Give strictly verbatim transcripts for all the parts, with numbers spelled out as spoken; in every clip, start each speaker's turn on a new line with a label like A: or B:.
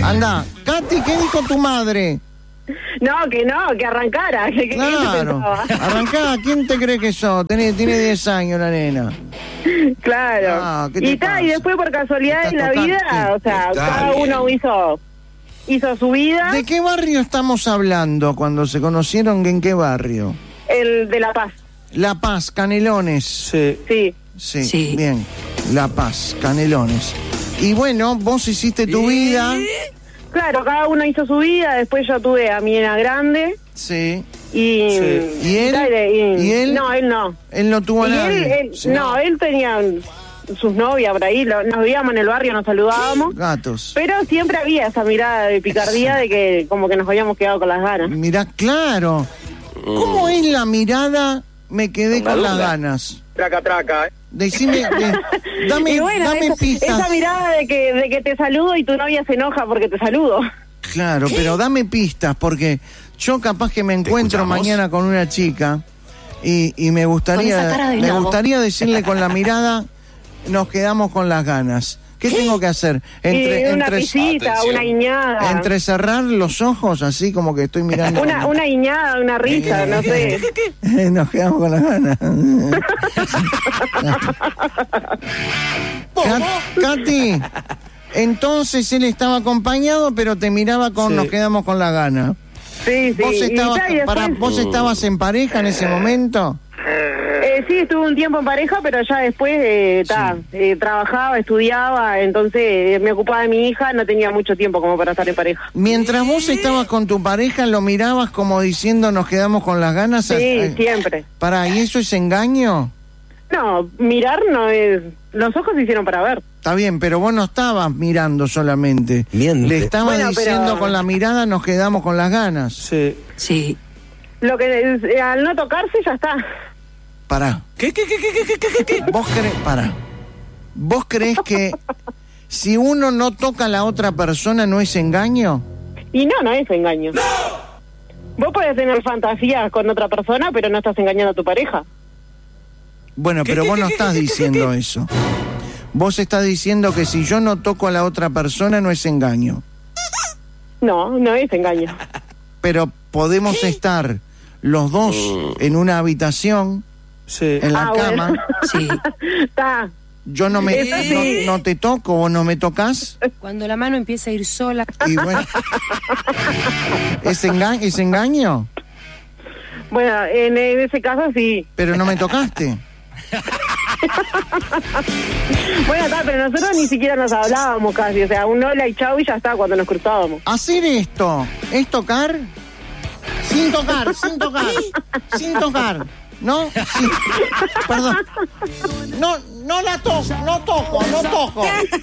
A: Anda, Katy, ¿qué dijo tu madre?
B: No, que no, que arrancara. Que,
A: Claro, arrancá, ¿quién te cree que sos? Tiene, tiene diez años la nena.
B: Claro.
A: Ah, ¿qué te
B: y ta, y
A: pasa?
B: después por casualidad
A: ¿Estás
B: en la
A: tocando?
B: vida, o sea,
C: Está
B: cada
C: bien.
B: uno hizo hizo su vida.
A: ¿De qué barrio estamos hablando cuando se conocieron? ¿En qué barrio?
B: El de La Paz.
A: La Paz, Canelones.
D: Sí.
B: Sí.
A: Sí,
E: Sí.
A: bien. La Paz, Canelones. Y bueno, vos hiciste tu vida.
B: Claro, cada uno hizo su vida. Después yo tuve a mi nena grande.
A: Sí.
B: Y,
D: Sí.
A: ¿Y él?
B: y-
A: ¿Y él?
B: No, él no.
A: Él no tuvo a
B: Y él,
A: nadie.
B: él-
A: Sí.
B: no, él tenía sus novias por ahí. lo- nos veíamos en el barrio, nos saludábamos.
A: Gatos.
B: Pero siempre había esa mirada de picardía de que como que nos habíamos quedado con las ganas.
A: Mirá, claro. ¿Cómo es la mirada? Me quedé con las ganas.
C: Traca, traca, ¿eh?
A: Decime, de- dame,
B: y bueno,
A: dame
B: esa,
A: pistas.
B: esa mirada de que, de que te saludo y tu novia se enoja porque te saludo.
A: Claro, pero dame pistas, porque yo capaz que me encuentro
C: escuchamos?
A: mañana con una chica y, y me
E: Con esa cara
A: gustaría
E: de
A: me
E: nabo.
A: gustaría decirle con la mirada, nos quedamos con las ganas. ¿Qué tengo que hacer?
B: y una
A: entre,
B: pisita,
C: Atención.
B: una guiñada.
A: entre cerrar los ojos, así como que estoy mirando.
B: Una, una guiñada, una risa, no sé.
A: Nos quedamos con las ganas. Kat- Katy, entonces él estaba acompañado, pero te miraba con
D: Sí.
A: nos quedamos con las ganas.
B: Sí, sí.
A: ¿Vos
B: Y
A: estabas,
B: ya, y después-
A: para, ¿Vos estabas en pareja en ese momento?
B: Eh, sí, estuve un tiempo en pareja, pero ya después eh, ta, eh, trabajaba, estudiaba, entonces eh, me ocupaba de mi hija, no tenía mucho tiempo como para estar en pareja.
A: Mientras vos estabas con tu pareja, lo mirabas como diciendo nos quedamos con las ganas.
B: Sí,
A: Eh,
B: siempre.
A: Pará, ¿y eso es engaño?
B: No, mirar no es... Los ojos se hicieron para ver.
A: Está bien, pero vos no estabas mirando solamente.
D: Miente.
A: Le estabas
B: Bueno, pero-
A: diciendo con la mirada nos quedamos con las ganas.
D: Sí.
E: Sí.
B: Lo que es, eh, al no tocarse ya está.
A: Pará.
D: ¿Qué, qué, qué, qué, qué, qué, qué, qué?
A: ¿Vos crees, pará. ¿Vos crees que si uno no toca a la otra persona no es engaño?
B: Y no, no es engaño. Vos podés tener fantasías con otra persona, pero no estás engañando a tu pareja.
A: Bueno, pero vos no estás diciendo eso. Vos estás diciendo que si yo no toco a la otra persona no es engaño.
B: No, no es engaño.
A: Pero podemos estar los dos en una habitación,
D: Sí.
A: en la
B: Ah,
A: cama.
B: bueno.
E: Sí.
B: Está.
A: Yo no me
B: Eso sí.
A: no, no te toco, vos no me tocas.
E: Cuando la mano empieza a ir sola.
A: Y bueno, ¿es, enga- ¿es engaño?
B: Bueno, en, en ese caso sí.
A: Pero no me tocaste.
B: Bueno, está, pero nosotros ni siquiera nos hablábamos casi. O sea, un hola y chau y ya está cuando nos cruzábamos.
A: Hacer esto, ¿es tocar? Sin tocar, sin tocar, sin tocar, ¿no? Sí. Perdón. No, no la toco, no toco, no toco.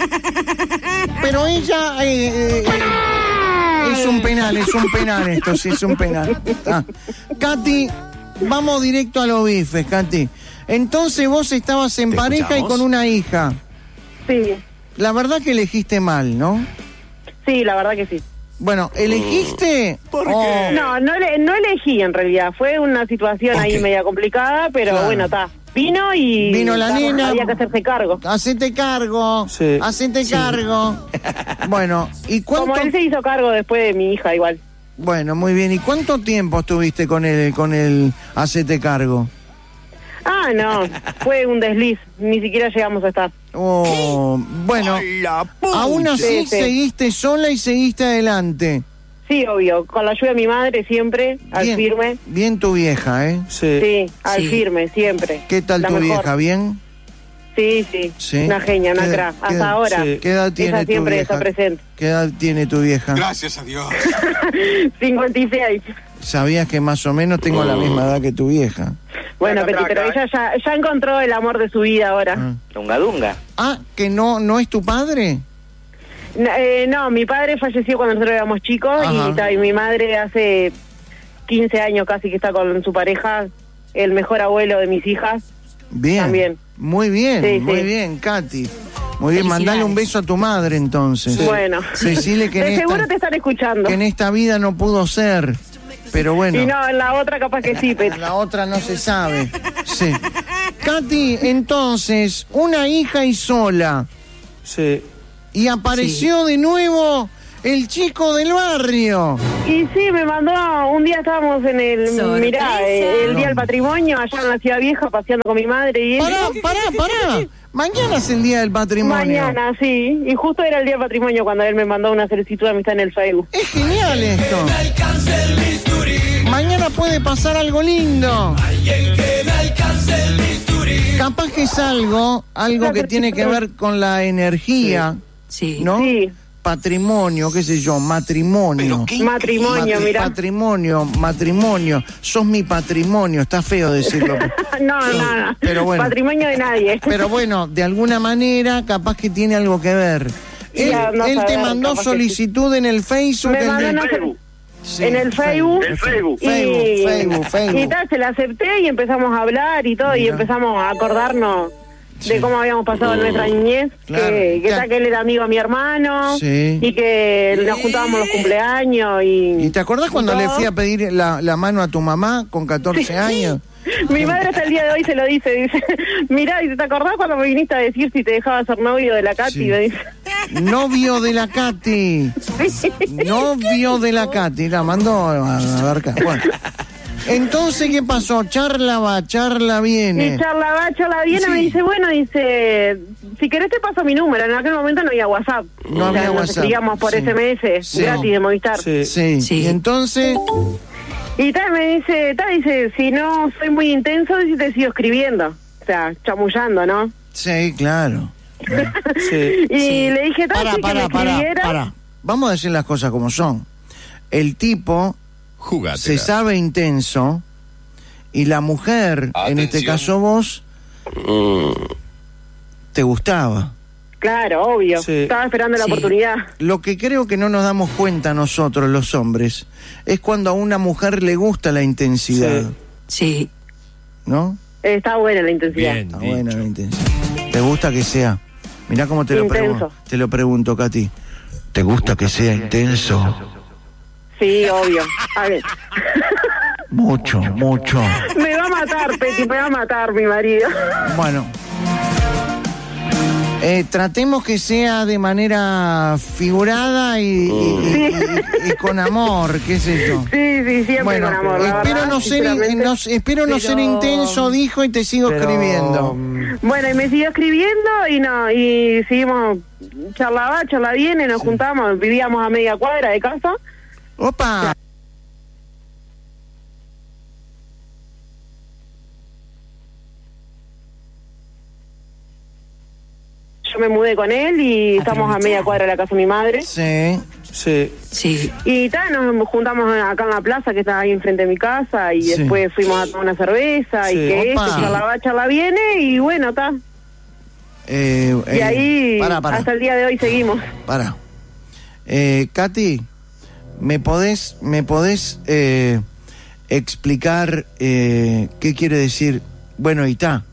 A: Pero ella... eh, eh, es un penal, es un penal esto, sí, es un penal. Ah. Katy, vamos directo a los bifes, Katy. Entonces vos estabas en
C: ¿Te
A: pareja
C: escuchamos?
A: y con una hija.
B: Sí,
A: La verdad que elegiste mal, ¿no?
B: sí, la verdad que sí.
A: Bueno, ¿elegiste?
C: ¿Por
A: o-
C: qué?
B: No, no, le- no elegí en realidad. Fue una situación ahí
C: Ok.
B: media complicada, pero
A: Claro.
B: bueno, está. Vino y...
A: Vino la
B: ta,
A: nena.
B: Había que hacerse cargo.
A: Hacete cargo,
D: Sí.
A: hacete cargo. Bueno, ¿y cuánto?
B: Como él se hizo cargo después de mi hija igual.
A: Bueno, muy bien. ¿Y cuánto tiempo estuviste con el con el hacete cargo?
B: Ah, no, fue un desliz. Ni siquiera llegamos a estar.
A: Oh, bueno,
C: ¡Ay, la pucha!
A: aún así
B: Sí, sí.
A: seguiste sola y seguiste adelante.
B: Sí, obvio, con la ayuda de mi madre siempre, al
A: Bien,
B: firme.
A: bien tu vieja, ¿eh?
D: Sí.
B: Sí, al
E: Sí.
B: firme, siempre.
A: ¿Qué tal
B: La
A: tu
B: mejor.
A: vieja? ¿Bien?
B: Sí, sí,
A: Sí.
B: una genia, una
A: ¿Qué-
B: crack.
A: qué-
B: Hasta ahora.
D: sí.
A: ¿Qué edad tiene
B: Esa
A: tu
B: siempre
A: vieja?
B: está presente.
A: ¿Qué edad tiene tu vieja?
C: Gracias a Dios.
B: cincuenta y seis.
A: ¿Sabías que más o menos tengo la misma edad que tu vieja?
B: Bueno,
C: Traca,
B: Peti, pero
C: traca,
B: ella ya, ya encontró el amor de su vida ahora.
A: Ah.
F: Dunga dunga.
A: Ah, ¿que no no es tu padre?
B: No, eh, no, mi padre falleció cuando nosotros éramos chicos
A: Ajá.
B: y, ta, y mi madre hace quince años casi que está con su pareja, el mejor abuelo de mis hijas.
A: Bien.
B: También.
A: Muy bien,
B: Sí,
A: muy
B: sí.
A: bien, Katy. Muy bien, mandale
E: Felicidades.
A: un beso a tu madre entonces.
B: Bueno,
A: Decile que en,
B: de seguro
A: esta,
B: te están escuchando.
A: que en esta vida no pudo ser. Pero bueno,
B: Y no, en la otra capaz que sí, Peti.
A: en la otra no se sabe. Sí. Katy, entonces, una hija y sola.
D: Sí.
A: Y apareció de nuevo el chico del barrio.
B: Y sí, me mandó, un día estábamos en el,
E: Sorpresa.
B: mirá, eh, el Día del Patrimonio, allá en la Ciudad Vieja, paseando con mi madre y
A: Pará,
B: eso.
A: pará, pará. Mañana es el día del patrimonio.
B: Mañana, sí, y justo era el Día del Patrimonio cuando él me mandó una solicitud de amistad en el Facebook.
A: Es genial esto. Mañana puede pasar algo lindo. Capaz que es algo, algo que tiene que ver con la energía,
E: Sí.
A: ¿no?
B: Sí.
A: Patrimonio, qué sé yo, matrimonio.
B: Matrimonio,
A: Matri-
B: mirá.
A: Patrimonio, matrimonio. Sos mi patrimonio, está feo decirlo.
B: No, no, no.
A: Pero bueno.
B: Patrimonio de nadie.
A: Pero bueno, de alguna manera capaz que tiene algo que ver. Él,
B: Ya, no
A: él te
B: saber,
A: mandó
B: capaz que
A: solicitud en el Facebook.
B: Me
A: el
B: mandó
A: de-
B: una sol-
A: Sí,
B: en el Facebook.
A: El
C: Facebook.
B: Y,
A: Facebook, Facebook, Facebook.
B: y tal, se la acepté y empezamos a hablar y todo, y
A: Mira.
B: empezamos a acordarnos de
A: Sí.
B: cómo habíamos pasado nuestra niñez,
A: Claro.
B: que, que,
A: Ya.
B: tal, que él era amigo de mi hermano,
A: Sí.
B: y que nos juntábamos los cumpleaños y...
A: ¿Y te acordás cuando
B: todo.
A: le fui a pedir la, la mano a tu mamá con catorce años?
B: Mi madre hasta el día de hoy se lo dice, dice, mirá, ¿y ¿te acordás cuando me viniste a decir si te dejaba ser novio de la Katy?
A: Sí.
B: Me dice.
A: Novio de la Katy. Novio de la Katy. La mandó a a ver. Bueno. Entonces, ¿qué pasó? Charla va, charla viene.
B: Y charla va, charla viene,
A: Sí.
B: me dice, bueno, dice, si querés te paso mi número. En aquel momento no había WhatsApp.
A: No
B: O sea,
A: había
B: nos
A: WhatsApp.
B: escribíamos por
A: Sí.
B: S M S,
A: Sí.
B: gratis de Movistar.
D: Sí.
A: Sí.
E: Sí.
A: Y entonces,
B: Y tal, me dice, tal, dice, si no soy muy intenso, dice, te sigo escribiendo. O sea, chamullando, ¿no?
A: sí, claro.
D: Sí.
B: Y
E: Sí.
B: le dije, tal,
A: Para,
B: sí, que
A: para,
B: me
A: para,
B: escribiera.
A: para. Vamos a decir las cosas como son. El tipo
F: Jugate.
A: se sabe intenso y la mujer, en este
F: Atención.
A: caso vos, te gustaba.
B: Claro, obvio.
D: Sí.
B: Estaba esperando la
E: Sí.
B: oportunidad.
A: Lo que creo que no nos damos cuenta nosotros, los hombres, es cuando a una mujer le gusta la intensidad,
D: Sí.
E: Sí.
A: ¿no?
B: Eh, Está buena la intensidad.
F: Bien
A: Está
F: dicho.
A: buena la intensidad. ¿Te gusta que sea? Mirá cómo te lo
B: Intenso.
A: pregunto. Te lo pregunto, Katy. ¿Te gusta que sea intenso?
B: Sí, obvio. A ver.
A: Mucho, mucho.
B: Me va a matar, Peti, me va a matar mi marido.
A: Bueno. Eh, tratemos que sea de manera figurada y, y- y- y- y con amor, qué sé yo.
B: Sí, sí, siempre
A: Bueno,
B: con amor. la
A: espero
B: verdad,
A: no ser,
B: sinceramente.
A: no, espero no
E: Pero-
A: ser intenso, dijo, y te sigo
D: Pero,
A: escribiendo.
D: mm,
B: Bueno, y me siguió escribiendo y no, y seguimos, charlaba, charla viene, nos juntamos, vivíamos a media cuadra de casa.
A: Opa.
B: Yo me mudé con él y estamos a media cuadra de la casa de mi madre.
A: Sí.
D: Sí.
E: Sí.
B: Y tal, nos juntamos acá en la plaza que está ahí enfrente de mi casa y
A: Sí.
B: después fuimos a tomar una cerveza
D: Sí.
B: y que
A: Opa.
B: esto, charlaba, charla viene y bueno, está.
A: Eh,
B: Y
A: eh,
B: ahí
A: Para, para,
B: hasta el día de hoy seguimos.
A: para. Eh, Katy, ¿me podés, me podés eh, explicar eh, qué quiere decir? Bueno, y está.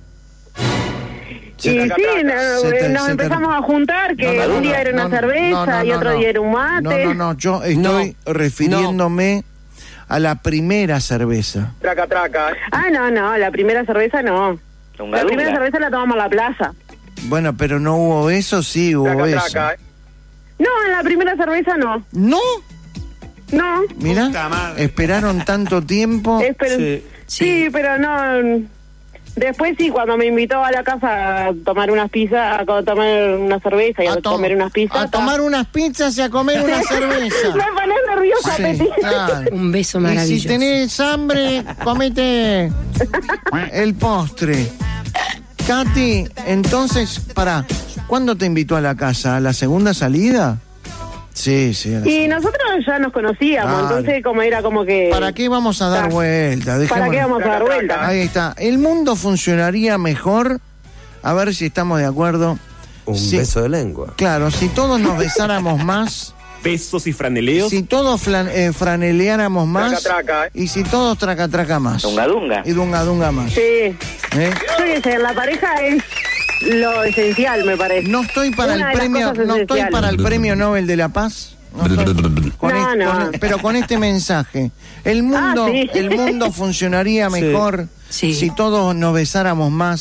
B: Y sí, no-
A: Se te-
B: nos
A: se te-
B: empezamos a juntar, que
A: No, no, no,
B: un día
A: no,
B: era una
A: no,
B: cerveza
A: no, no,
B: y
A: no,
B: otro
A: no.
B: día era un mate.
A: No, no, no, yo estoy refiriéndome a la primera cerveza.
C: Traca, traca.
B: Ah, no, no, la primera cerveza no.
C: Dunga,
B: La primera
C: dunga.
B: cerveza la tomamos en la plaza.
A: Bueno, pero no hubo eso, sí hubo
C: Traca,
A: eso.
C: traca.
B: No, en la primera cerveza no.
A: ¿No?
B: No,
A: Mira,
F: Puta madre.
A: esperaron tanto tiempo.
B: es, pero, sí.
D: Sí.
B: pero no. Después sí, cuando me invitó a la casa a tomar unas pizzas, a co- tomar una cerveza y a,
A: to-
B: comer unas pizzas.
A: a tomar unas pizzas y a comer una cerveza.
B: Me pones nerviosa,
A: Sí,
B: Peti.
A: claro.
E: Un beso
A: Y
E: maravilloso.
A: si tenés hambre, comete el postre. Katy, entonces, pará, ¿cuándo te invitó a la casa? ¿A la segunda salida? Sí, sí. a la
B: Y
A: segunda.
B: nosotros ya nos conocíamos,
A: Claro.
B: entonces como era como que...
A: ¿Para qué vamos a dar
B: Ah,
A: vuelta?
B: ¿Para qué vamos a dar vuelta?
A: Ahí está. El mundo funcionaría mejor, a ver si estamos de acuerdo.
D: Un
A: Sí.
D: beso de lengua.
A: Claro, si todos nos besáramos más,
F: Besos y franeleos.
A: si todos flan- eh, franeleáramos más,
C: Traca, traca.
A: y si todos traca traca más.
C: Dunga, dunga.
A: Y dunga dunga más.
B: Sí.
A: ¿eh?
B: Yo qué sé, la pareja es lo esencial, me parece.
A: No estoy para
B: Una
A: el
B: de las
A: premio,
B: cosas
A: no estoy
B: esenciales.
A: para el premio Nobel de la Paz. No estoy- con
B: No,
A: este-
B: no.
A: con- pero con este mensaje, el mundo,
B: Ah, sí.
A: el mundo funcionaría
D: Sí.
A: mejor
E: Sí.
A: si todos nos besáramos más,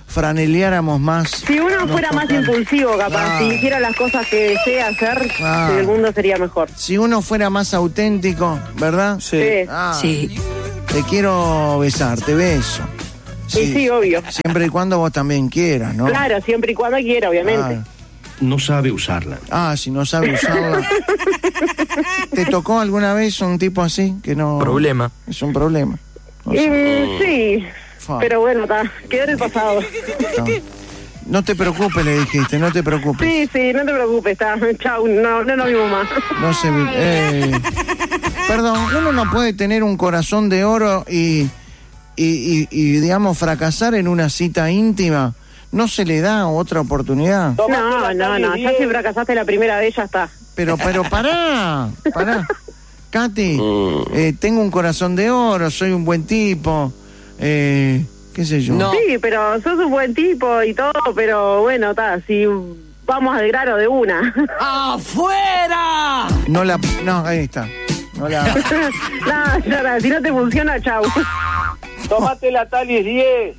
A: franeleáramos más.
B: Si uno
A: nos
B: fuera más
A: tocar.
B: impulsivo, capaz,
A: Ah.
B: si hiciera las cosas que desea hacer,
A: Ah.
B: el mundo sería mejor.
A: Si uno fuera más auténtico, ¿verdad?
B: Sí.
A: Ah,
E: Sí.
A: Te quiero besar, te beso.
B: Sí, sí, obvio.
A: Siempre y cuando vos también quieras, ¿no?
B: Claro, siempre y cuando quiera, obviamente.
A: Ah,
D: No sabe usarla.
A: ah, si no sabe usarla. ¿Te tocó alguna vez un tipo así? Que no...
C: Problema.
A: Es un problema. No,
B: Y,
A: sé.
B: mm, sí,
A: Fa.
B: pero bueno, está, quedó en el pasado.
A: No. No te preocupes, le dijiste, no te preocupes.
B: Sí, sí, no te preocupes, está, chau, no, no nos vimos más.
A: No se vi- eh, Perdón, uno no puede tener un corazón de oro y, y, y, y, digamos, fracasar en una cita íntima. ¿No se le da otra oportunidad?
B: No, no, no, ya si fracasaste la primera vez, ya está.
A: Pero, pero pará, pará. Katy, eh, tengo un corazón de oro, soy un buen tipo, eh, qué sé yo.
E: No.
B: Sí, pero sos un buen tipo y todo, pero bueno, está, si vamos al grano de una.
E: ¡Afuera!
A: No la... No, ahí está. No la...
B: No, ya está, si no te funciona, chau.
G: Tómate la Talis diez.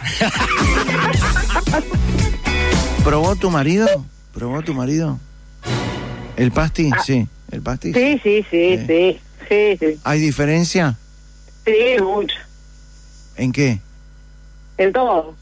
A: ¿Probó tu marido? ¿Probó tu marido? ¿El pasti? Sí, el pasti.
B: Sí, sí, sí, sí, sí, sí,
A: ¿Hay diferencia?
B: sí, mucho,
A: ¿En qué?
B: en todo.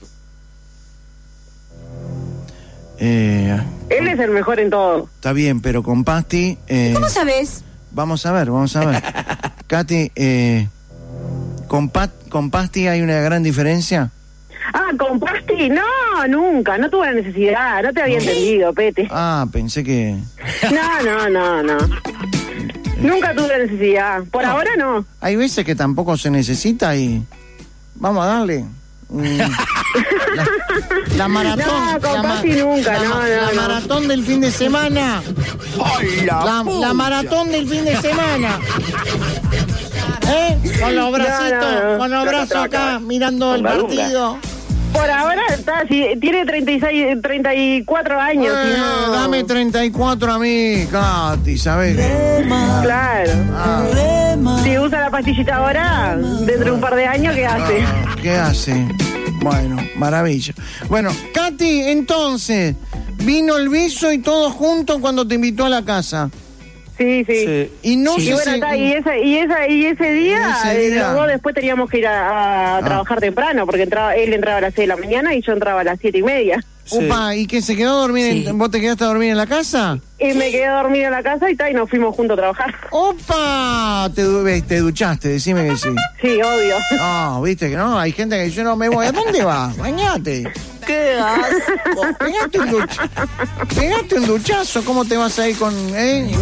A: Eh,
B: Él es el mejor en todo.
A: está bien, pero con pasti... Eh,
E: ¿Cómo sabes?
A: vamos a ver, vamos a ver. Katy, eh, ¿con, pat, ¿con pasti hay una gran diferencia?
B: Ah, ¿con pasti? No, nunca, no tuve la necesidad, no te había entendido, Pete.
A: Ah, pensé que...
B: No, no, no, no. Nunca tuve la necesidad. Por ahora no.
A: Hay veces que tampoco se necesita y... Vamos a darle. Mm, La, la maratón.
B: No, con
A: la, ma-
B: pasti nunca,
A: la
B: no,
A: ma-
B: no,
A: la
B: no.
A: maratón del fin de semana. La, la maratón del fin de semana. ¿Eh? Con los bracitos,
B: no, no.
A: con los brazos acá, mirando el
G: Con
A: partido.
B: Por ahora está, si tiene treinta y seis, treinta y cuatro años.
A: Eh,
B: si no-
A: Dame treinta y cuatro a mí, Katy, ¿sabes?
B: Claro.
A: Ah,
B: Si usa la pastillita ahora, dentro de un par de años, ¿qué hace?
A: ah, ¿qué hace? Bueno, maravilla. Bueno, Katy, entonces, vino el beso y todo junto cuando te invitó a la casa.
B: Sí, sí.
G: Sí.
A: Y no
B: Y
A: sé
B: bueno,
A: si-
B: está, y, esa, y, esa, y ese día,
A: Y ese
B: eh,
A: día.
B: los dos después teníamos que ir a, a
A: Ah.
B: trabajar temprano, porque entraba, él entraba a las seis de la mañana y yo entraba a las siete y media.
A: Upa, ¿y qué se quedó a dormir? en-
E: Sí.
A: ¿Vos te quedaste a dormir en la casa?
B: Y me quedé dormida en la casa y, ta, y nos fuimos juntos a trabajar.
A: ¡Opa! Te, du- te duchaste, decime que sí.
B: Sí, obvio.
A: No, viste que no, hay gente que yo no me voy. ¿A dónde vas? Bañate.
E: ¡Qué asco!
A: Pegate un duchazo. Pegate un duchazo, ¿cómo te vas a ir con...? Eh?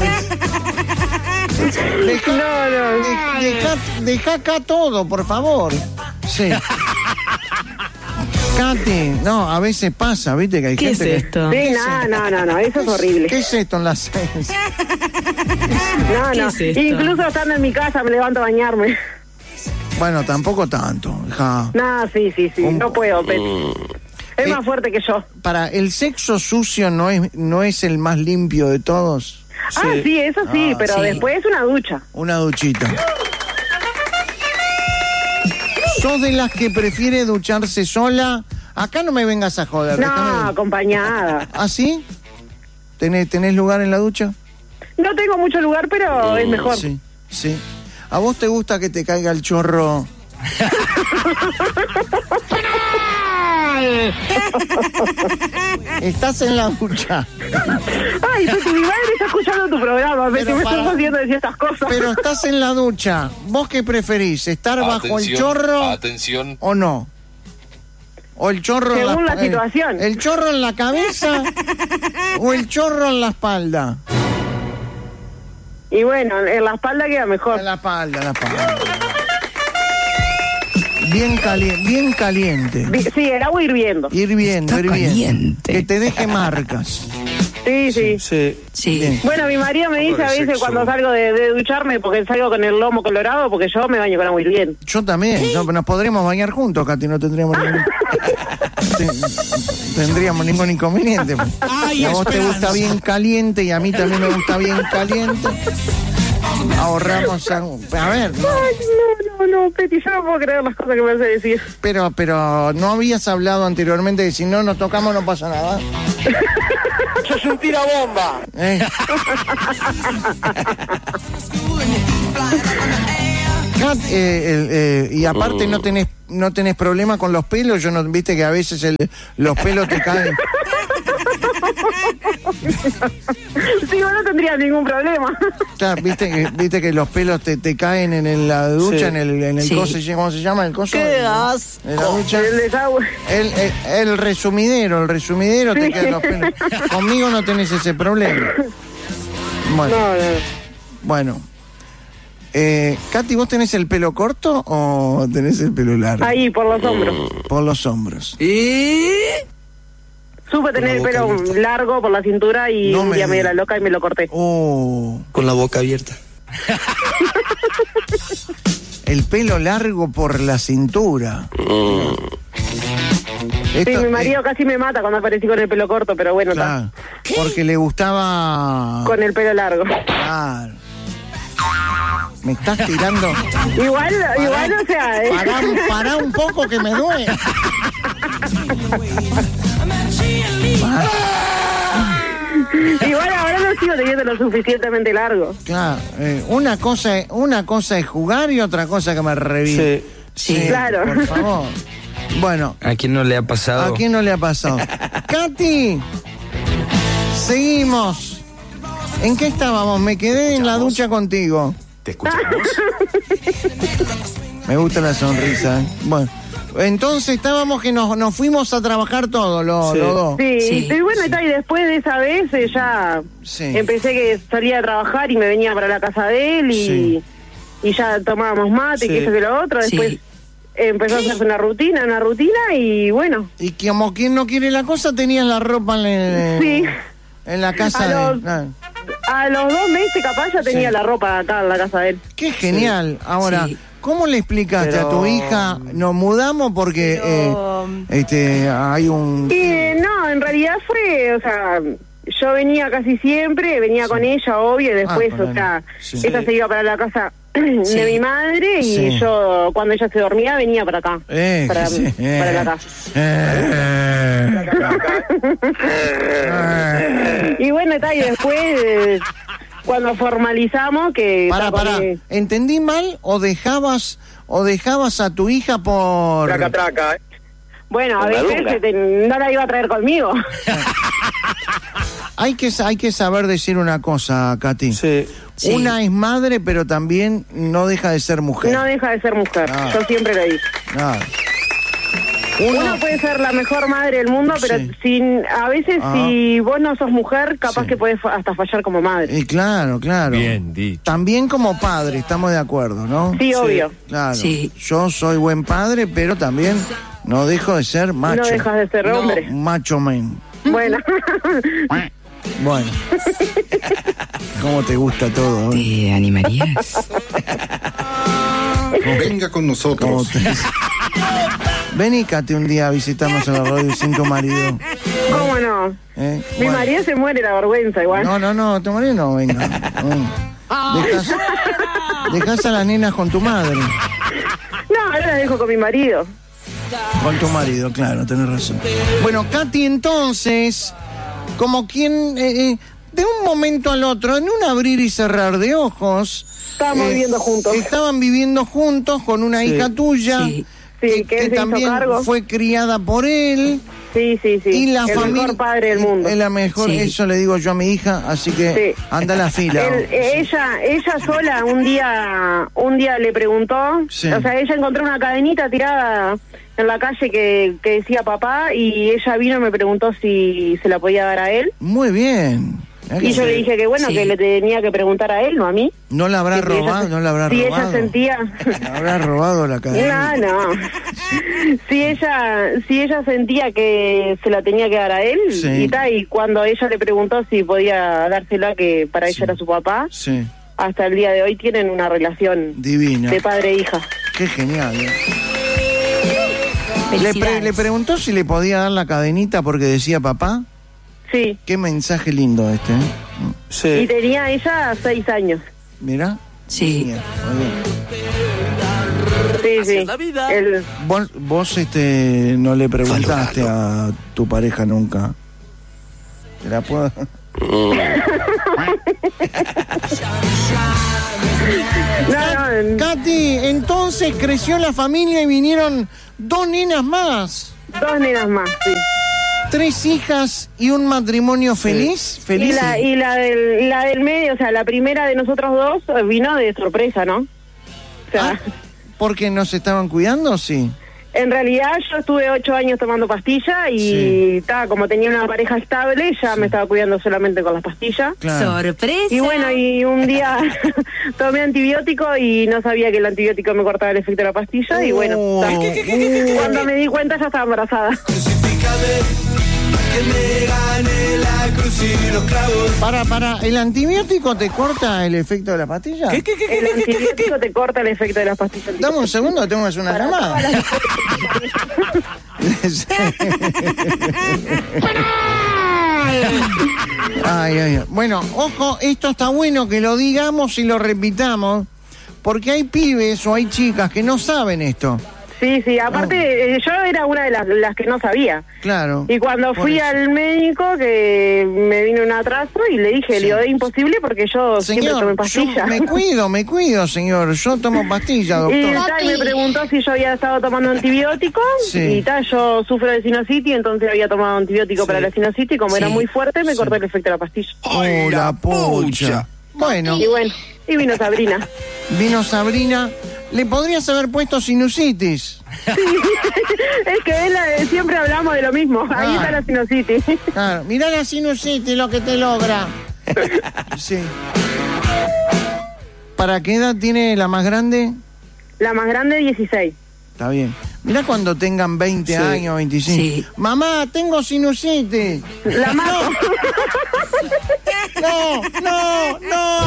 A: Deja,
B: No, no.
A: de- deja, deja acá todo, por favor. Sí. Katy, no, a veces pasa, viste que hay
E: ¿Qué es
A: gente que-
E: esto?
B: Sí, no, no, no, no, eso es horrible.
A: ¿Qué es esto en las seis?
B: No,
E: ¿Qué
B: no.
E: es esto?
B: Incluso estando en mi casa me levanto a bañarme.
A: Bueno, tampoco tanto, hija.
B: No, sí, sí, sí,
A: Un-
B: no puedo, Peti. Es
A: Eh,
B: más fuerte que yo.
A: Para, ¿el sexo sucio no es, no es el más limpio de todos?
B: Ah, sí, eso sí,
A: Ah,
B: pero
E: sí.
B: después es una ducha.
A: Una duchita. ¿Sos de las que prefiere ducharse sola? Acá no me vengas a joder.
B: No,
A: déjame-
B: acompañada.
A: ¿Ah, sí? ¿Tenés, ¿Tenés lugar en la ducha?
B: No tengo mucho lugar, pero es mejor.
A: Sí, sí. ¿A vos te gusta que te caiga el chorro? Estás en la ducha,
B: Ay, Peti, mi madre está escuchando tu programa, Peti,
A: Pero
B: me
A: para-
B: estás haciendo decir estas cosas.
A: pero estás en la ducha. ¿Vos qué preferís? ¿Estar bajo el chorro
H: Atención.
A: o no? ¿O el chorro en
B: Según la
A: el-
B: situación.
A: ¿El chorro en la cabeza o el chorro en la espalda?
B: Y bueno, en la espalda queda mejor.
A: En la espalda, en la espalda. Bien caliente, bien caliente.
B: Vi- Sí, el agua hirviendo.
A: Hirviendo,
E: Está
A: hirviendo.
E: caliente.
A: Que te deje marcas.
B: Sí, sí.
G: Sí.
E: Sí.
A: Bien.
B: Bueno, mi marido me dice a veces
G: sexo.
B: cuando salgo de, de ducharme, porque salgo con el lomo colorado, porque yo me baño con agua hirviendo.
A: Yo también. No, nos podríamos bañar juntos, Katy, no tendríamos ningún... Te- tendríamos ningún inconveniente.
C: Hay
A: a vos te
C: esperanza.
A: gusta bien caliente y a mí también me gusta bien caliente. ahorramos. A, a ver, no,
B: Ay, no, no, no, Peti, yo no puedo creer las cosas que me hace decir.
A: pero, pero no habías hablado anteriormente que si no nos tocamos no pasa nada.
G: ¡Sos un tirabomba!
A: ¿Eh? Kat, eh, el, eh, y aparte no tenés no tenés problema con los pelos. Yo no viste que a veces el, los pelos te caen.
B: Sí, yo no tendría ningún problema.
A: Claro, viste que viste que los pelos te, te caen en el- la ducha,
D: Sí.
A: en el en el
E: Sí.
A: coso, ¿cómo se llama el coso?
E: ¡Qué
A: En
E: asco!
A: la ducha.
B: El desagüe.
A: El, el, el resumidero, el resumidero te
B: Sí.
A: quedan los pelos. Conmigo no tenés ese problema. Bueno,
B: No, no.
A: bueno. Eh, Katy, ¿vos tenés el pelo corto o tenés el pelo largo?
B: Ahí, por los hombros.
A: Por los hombros.
E: ¿Y?
B: Supe tener el pelo largo por la cintura y
A: No
B: un
A: me
B: día me dio
A: digas.
B: la loca y me lo corté.
A: Oh,
D: Con la boca abierta.
A: el pelo largo por la cintura.
B: Sí,
A: Esto-
B: mi marido
A: eh,
B: casi me mata cuando aparecí con el pelo corto, pero bueno, está.
A: claro, porque le gustaba.
B: Con el pelo largo.
A: Claro. Me estás tirando.
B: Igual, igual, o sea... eh,
A: Pará, pará un poco que me duele.
B: igual ahora no sigo teniendo lo suficientemente largo.
A: Claro, eh, una cosa, es- una cosa es jugar y otra cosa que me revive.
E: Sí.
B: Claro.
A: Por favor. Bueno,
D: ¿A quién no le ha pasado?
A: ¿a quién no le ha pasado? Katy, seguimos. ¿En qué estábamos? Me quedé en la ducha contigo.
F: ¿Te escuchamos?
A: Me gusta la sonrisa. ¿eh? Bueno, entonces estábamos que nos, nos fuimos a trabajar todos los,
D: Sí.
A: los dos.
B: Sí,
E: Sí.
B: y bueno, y tal, y después de esa vez eh, ya
A: Sí.
B: empecé que salía a trabajar y me venía para la casa de él y,
A: Sí.
B: y ya tomábamos mate,
D: Sí.
B: que eso que lo otro. Después
E: Sí.
B: empezó a hacerse una rutina, una rutina y bueno,
A: Y como quien no quiere la cosa, tenías la ropa en, el-
B: Sí.
A: en la casa
B: A
A: de
B: los-
A: ah.
B: a los dos meses capaz ya tenía
A: Sí.
B: la ropa acá en la casa de él.
A: Qué genial. Ahora,
E: Sí.
A: ¿cómo le explicaste
D: Pero-
A: a tu hija? Nos mudamos porque
E: Pero-
A: eh, este hay un...
B: Y no, en realidad fue, o sea, yo venía casi siempre, venía con ella, obvio, y después,
A: Ah, con
B: o sea,
A: él. Sí.
B: ella se iba para la casa
E: Sí.
B: de mi madre y
A: Sí.
B: yo, cuando ella se dormía, venía para acá,
A: Eh,
B: para,
A: sí, eh.
B: para la casa.
A: Eh. Eh.
B: Y bueno, está, y después, eh, cuando formalizamos, que...
A: Pará,
B: está,
A: pará.
B: porque-
A: ¿Entendí mal o dejabas o dejabas a tu hija por...
G: Traca, traca, ¿eh?
B: Bueno, a
G: Con la
B: veces
G: lunga.
B: se te- no la iba a traer conmigo.
A: Hay que, hay que saber decir una cosa, Katy.
D: Sí.
E: Sí.
A: Una es madre, pero también no deja de ser mujer.
B: No deja de ser mujer,
A: Ah.
B: yo siempre lo dije.
A: Nada.
B: Uno,
A: Uno,
B: puede ser la mejor madre del mundo, pero
A: Sí.
B: sin, a veces
A: Ah.
B: si vos no sos mujer, capaz
A: Sí.
B: que podés fa- hasta fallar como madre.
A: y claro, claro.
F: Bien dicho.
A: También como padre, estamos de acuerdo, ¿no?
B: Sí, obvio.
A: Claro.
E: Sí.
A: Yo soy buen padre, pero también no dejo de ser macho.
B: No dejas de ser hombre.
A: Macho men.
B: Bueno,
A: Bueno. ¿Cómo te gusta todo? ¿eh?
E: ¿Te animarías?
C: Venga con
A: ¿Cómo
C: nosotros.
A: te... Vení, Katy, un día a visitarnos en la radio sin tu marido.
B: ¿cómo no?
A: ¿eh?
B: Mi
A: Bueno.
B: marido se muere la vergüenza igual.
A: No, no, no, tu marido no, venga. venga. Dejás, dejás a las nenas con tu madre.
B: No, ahora la dejo con mi marido.
A: Con tu marido, claro, tenés razón. Bueno, Katy, entonces, como quien, eh, eh, de un momento al otro, en un abrir y cerrar de ojos...
B: Estábamos viviendo juntos.
A: Estaban viviendo juntos con una hija tuya,
E: Sí.
B: Sí, que él se hizo
A: también
B: cargo.
A: fue criada por él.
B: Sí, sí, sí.
A: Y la
B: el
A: familia...
B: mejor padre del mundo.
A: Es la mejor,
E: Sí.
A: eso le digo yo a mi hija, así que
B: Sí.
A: anda a la fila.
B: Él- eh, ella, ella sola un día, un día le preguntó,
A: Sí.
B: o sea, ella encontró una cadenita tirada en la calle que, que decía papá y ella vino y me preguntó si se la podía dar a él.
A: Muy bien. Mirá
B: Y
A: que
B: yo le dije que bueno,
E: Sí.
B: que le tenía que preguntar a él, no a mí.
A: no la habrá
B: Que si ella
A: robado,
B: se-
A: no la habrá
B: si
A: robado.
B: ella sentía...
A: La habrá robado la cadena.
B: No, no. Si ella, si ella sentía que se la tenía que dar a él
A: Sí.
B: y tal, y cuando ella le preguntó si podía dársela, que para
A: Sí.
B: ella era su papá,
A: Sí,
B: hasta el día de hoy tienen una relación
A: divina.
B: de padre e hija.
A: Qué genial. ¿eh? Le, pre-
E: Felicidades.
A: le preguntó si le podía dar la cadenita porque decía papá.
B: Sí.
A: Qué mensaje lindo este. ¿eh?
B: Y
D: Sí.
B: tenía ella seis años.
A: Mira.
E: Sí.
A: Bien, muy bien.
B: Sí,
E: Así
B: sí.
E: es la vida.
B: El-
A: Vos, vos este, no le preguntaste a tu pareja nunca. ¿Te la puedo...?
B: no, no, en-
A: Katy, entonces creció la familia y vinieron dos nenas más.
B: dos nenas más, sí.
A: Tres hijas y un matrimonio feliz.
B: Y
A: Feliz.
B: la, y la del, la del medio, o sea, la primera de nosotros dos eh, vino de sorpresa, ¿no? O sea,
A: Ah, ¿porque no se estaban cuidando? Sí.
B: en realidad yo estuve ocho años tomando pastilla y
A: Sí.
B: ta, como tenía una pareja estable, ya me estaba cuidando solamente con las pastillas.
A: Claro.
E: Sorpresa.
B: Y bueno, y un día tomé antibiótico y no sabía que el antibiótico me cortaba el efecto de la pastilla y bueno,
A: Oh.
B: ta,
A: ¿Qué, qué, qué, qué, qué, qué?
B: cuando me di cuenta ya estaba embarazada.
C: Que me gane la cruz y los clavos.
A: Para, para, ¿el antibiótico te corta el efecto de la pastilla?
F: ¿Qué, qué, qué, qué,
B: El
F: qué, qué, qué, qué?
B: antibiótico te corta el efecto de las pastillas.
A: Dame un segundo, tengo que hacer una
B: Para
A: llamada.
B: todas las-
A: Ay, ay, ay. Bueno, ojo, esto está bueno que lo digamos y lo repitamos, porque hay pibes o hay chicas que no saben esto.
B: Sí, sí, aparte eh, yo era una de las, las que no sabía.
A: Claro.
B: Y cuando
A: Por
B: fui
A: eso.
B: al médico, que me vino un atraso y le dije,
A: Sí.
B: le digo, es imposible porque yo siempre tomé
A: Señor, yo
B: pastillas.
A: me cuido, me cuido, señor. Yo tomo pastillas,
B: Y,
A: doctor.
B: ta, y me preguntó si yo había estado tomando antibiótico
A: Sí.
B: y tal, yo sufro de sinusitis, entonces había tomado antibiótico
A: Sí.
B: para la sinusitis, como
E: Sí.
B: era muy fuerte, me
A: Sí.
B: cortó el efecto de la pastilla.
A: Oh, la pucha. Bueno,
B: Y bueno, y vino Sabrina.
A: vino Sabrina. ¿Le podrías haber puesto sinusitis?
B: Es que él, eh, siempre hablamos de lo mismo, ahí
A: Ah.
B: está la sinusitis.
A: Claro, mirá la sinusitis, lo que te logra. Sí. ¿Para qué edad tiene la más grande?
B: La más grande, dieciséis.
A: Está bien. Mirá cuando tengan veinte
F: Sí.
A: años, veinticinco.
E: Sí.
A: Mamá, tengo sinusitis.
B: La mato.
A: No, no, no.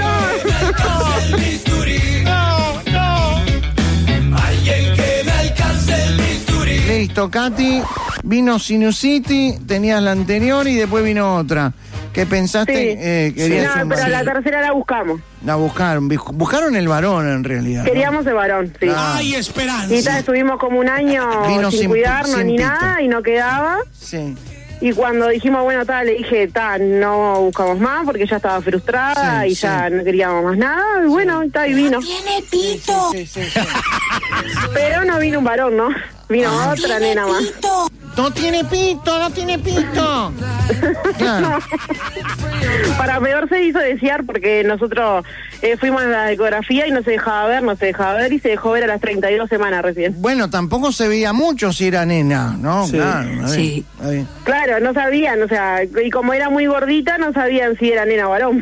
A: No, no.
C: Alguien que me alcance el bisturí.
A: Listo, Katy. Vino sinusitis, tenías la anterior y después vino otra. ¿Qué pensaste?
B: Sí.
A: Eh, querías
B: No,
A: un
B: pero
A: varón.
B: la tercera la buscamos.
A: La buscaron. bus- Buscaron el varón en realidad. ¿no?
B: Queríamos de varón, sí.
A: Ah.
C: Hay esperanza.
B: Y tal, estuvimos como un año
A: Vino
B: sin,
A: sin-
B: cuidarnos
A: sin
B: ni
A: pito.
B: nada y no quedaba.
A: Sí.
B: Y cuando dijimos, bueno, tal, le dije, tal, no buscamos más porque ya estaba frustrada
A: Sí,
B: y
A: sí.
B: ya no queríamos más nada. Y bueno, tal, y vino.
E: Tiene pito.
A: Sí, sí, sí.
B: Pero no vino un varón, ¿no? Vino
A: Ah.
B: otra nena más.
E: Pito.
A: No tiene pito, no tiene pito. Claro.
B: Para peor se hizo desear porque nosotros eh, fuimos a la ecografía y no se dejaba ver, no se dejaba ver y se dejó ver a las treinta y dos semanas recién.
A: Bueno, tampoco se veía mucho si era nena, ¿no?
F: Sí.
A: Claro, está bien,
E: Sí.
A: está bien.
B: Claro, no sabían, o sea, y como era muy gordita, no sabían si era nena o varón.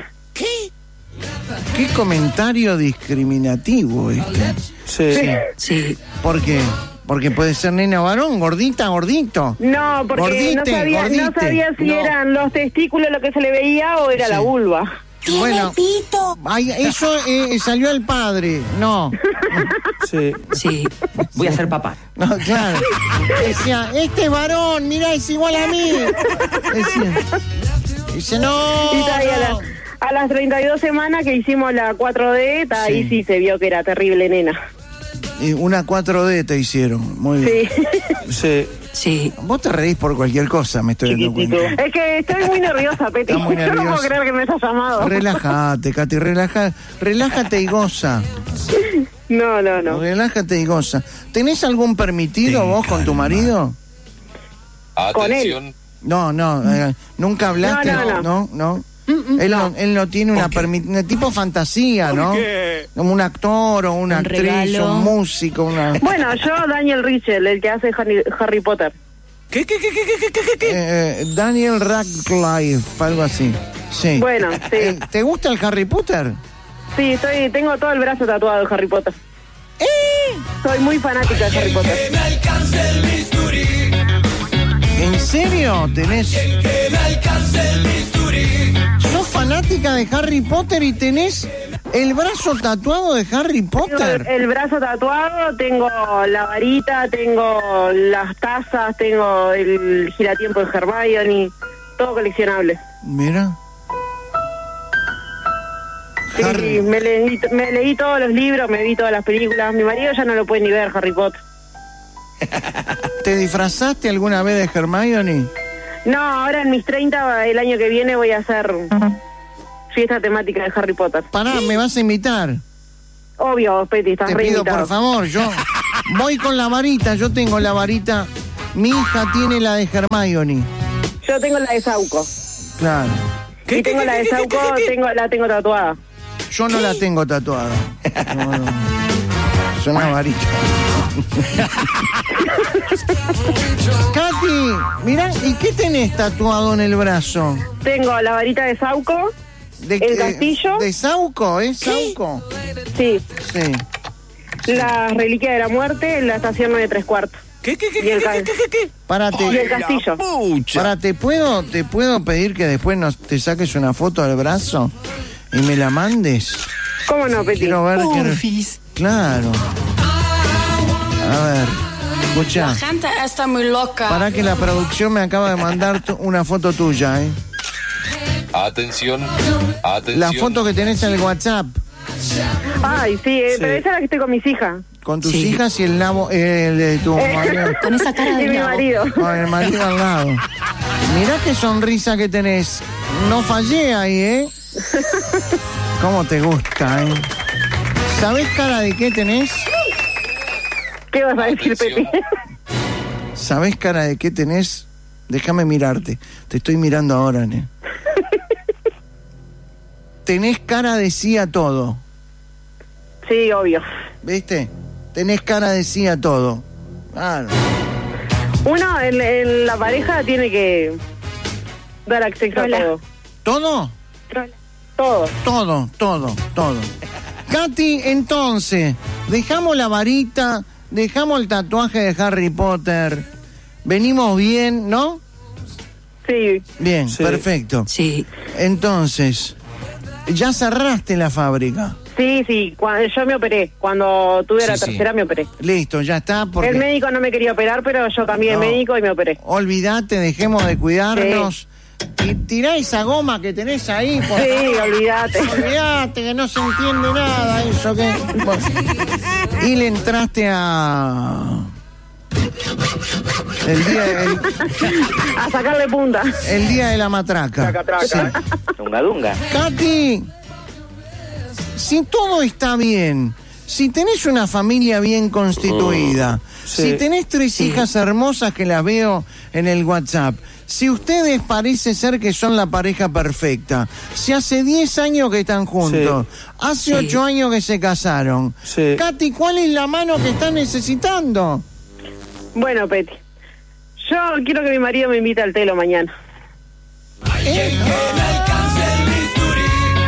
A: Qué comentario discriminativo este.
F: Sí.
E: Sí.
A: ¿Por qué? Porque puede ser nena o varón, gordita, gordito.
B: No, porque
A: Gordite,
B: no sabía, no
A: gordite.
B: sabía si
A: No.
B: eran los testículos lo que se le veía o era
A: Sí.
B: la vulva.
E: Tiene
A: Bueno.
E: pito.
A: Ay, eso eh, salió el padre. No,
F: Sí.
E: Sí.
H: Voy a ser papá.
A: no, claro. Decía, este es varón, mira, es igual a mí. Decía, dice, no.
B: Y ta, y a, la-
A: no.
B: a las treinta y dos semanas que hicimos la cuatro D, ta,
A: Sí.
B: ahí sí se vio que era terrible nena.
A: Y una cuatro D te hicieron, muy bien.
B: Sí.
F: Sí.
E: Sí.
A: Vos te reís por cualquier cosa, me estoy dando
B: Chiquitito.
A: cuenta.
B: Es que estoy muy nerviosa, Peti.
A: Está muy
B: Yo no puedo
A: nerviosa.
B: creer que me hayas llamado.
A: Relájate, Katy, relaja, relájate y goza.
B: No, no, no.
A: Relájate y goza. ¿Tenés algún permitido vos con tu marido?
B: Con él.
A: No, no, eh, nunca hablaste.
B: No, no,
A: no. no. Él no, él no tiene una permitida, tipo fantasía, ¿no?
F: qué?
A: Como un actor o una
E: Un
A: actriz,
E: regalo.
A: un músico, una...
B: Bueno, yo, Daniel Richel, el que hace Harry, Harry Potter.
F: ¿Qué, qué, qué, qué, qué, qué, qué, qué?
A: Eh, Daniel Radcliffe, algo así. Sí.
B: Bueno, sí.
A: Eh, ¿Te gusta el Harry Potter?
B: Sí, estoy, tengo todo el brazo tatuado de Harry Potter.
A: ¡Eh!
B: Soy muy fanática de Harry Potter.
C: Que me alcance el bisturí.
A: ¿En serio? ¿Tenés...
C: Que me alcance el bisturí.
A: ¿Sos fanática de Harry Potter y tenés el brazo tatuado de Harry
B: Tengo el,
A: Potter?
B: el brazo tatuado, tengo la varita, tengo las tazas, tengo el giratiempo de Hermione, todo coleccionable.
A: Mira.
B: Sí,
A: Harry.
B: me leí, me leí todos los libros, me vi todas las películas. Mi marido ya no lo puede ni ver, Harry Potter.
A: ¿Te disfrazaste alguna vez de Hermione?
B: No, ahora en mis treinta, el año que viene, voy a hacer fiesta temática de Harry Potter.
A: Pará, ¿me vas a invitar?
B: Obvio, Peti, estás
A: Te
B: re
A: pido,
B: invitado.
A: por favor, yo voy con la varita, yo tengo la varita. Mi hija tiene la de Hermione.
B: Yo tengo la de Sauco.
A: Claro.
F: ¿Qué,
B: Y
F: qué,
B: tengo
F: qué,
B: la de
F: qué, qué,
B: Sauco,
F: qué, qué?
B: tengo, la tengo tatuada.
A: Yo no la tengo tatuada. No, no. Es una varita. Katy, mirá, ¿y qué tenés tatuado en el brazo?
B: Tengo la varita de Sauco,
A: ¿De,
B: el
A: qué-
B: castillo.
A: ¿De Sauco? ¿Es Sauco?
B: Sí,
A: Sí.
B: la reliquia de la muerte, la estación nueve tres cuartos.
F: ¿Qué, qué, qué,
B: Y
F: qué,
B: el
F: qué,
B: ca-
F: qué, qué, qué?
B: Y
A: Párate.
B: el castillo.
F: Pucha.
A: Para, ¿te puedo, te puedo pedir que después nos, te saques una foto del brazo y me la mandes?
B: ¿Cómo no, Peti?
A: Quiero ver que... Claro. A ver, escucha.
H: Gente está muy loca.
A: Para que la producción me acaba de mandar tu- una foto tuya, ¿eh?
I: Atención, atención.
A: La foto que tenés en el WhatsApp
B: Ay, sí, eh, pero esa es la que estoy con mis hijas.
A: con tus
H: Sí.
A: hijas y el nabo, eh, el de tu marido.
H: Con esa cara de
B: Y mi
H: nabo.
B: marido.
A: Con el marido al lado. Mirá qué sonrisa que tenés. No fallé ahí, ¿eh? ¿Cómo te gusta, eh? ¿Sabés cara de qué tenés?
B: ¿Qué vas a decir,
I: Atención.
B: Peti?
A: ¿Sabés cara de qué tenés? Déjame mirarte. Te estoy mirando ahora, ¿eh? Tenés cara de sí a todo.
B: Sí, obvio.
A: ¿Viste? Tenés cara de sí a todo. Claro.
B: Uno en, en la pareja tiene que dar acceso a todo.
A: ¿Todo?
B: Todo.
A: Todo, todo, todo. Katy, entonces, dejamos la varita, dejamos el tatuaje de Harry Potter. Venimos bien, ¿no?
B: Sí.
A: Bien,
F: Sí.
A: perfecto.
H: Sí.
A: Entonces, ya cerraste la fábrica.
B: Sí, sí, cuando yo me operé, cuando tuve la
A: Sí, sí.
B: tercera me operé.
A: Listo, ya está. Porque...
B: El médico no me quería operar, pero yo cambié
A: No.
B: de médico y me operé.
A: Olvídate, dejemos de cuidarnos. Y tirá esa goma que tenés ahí. Por...
B: Sí, olvídate.
A: Olvídate, que no se entiende nada eso que... Bueno. Y le entraste a... El día, el,
B: A sacarle punta.
A: el día de la matraca.
G: Traca, traca.
A: Sí.
G: Dunga, dunga.
A: Katy, si todo está bien, si tenés una familia bien constituida,
F: Sí.
A: si tenés tres hijas hermosas que las veo en el WhatsApp, si ustedes parece ser que son la pareja perfecta, si hace diez años que están juntos, hace
H: Sí.
A: ocho años que se casaron,
F: Sí.
A: Katy, ¿cuál es la mano que están necesitando?
B: Bueno, Peti, yo quiero que mi marido me invite al telo mañana.
C: Alguien que me alcance el bisturí.